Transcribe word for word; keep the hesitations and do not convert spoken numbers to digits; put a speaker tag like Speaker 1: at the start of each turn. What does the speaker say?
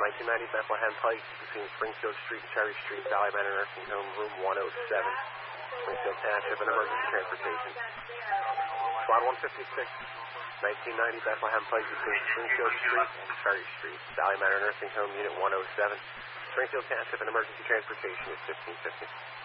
Speaker 1: nineteen ninety Bethlehem Pike between Springfield Street and Cherry Street, Valley Manor Nursing Home, room one oh seven, Springfield Township, and emergency transportation. Squad one fifty-six, nineteen ninety Bethlehem Pike between Springfield Street and Cherry Street, Valley Manor Nursing Home, unit one oh seven, Springfield Township, and emergency transportation is fifteen fifty.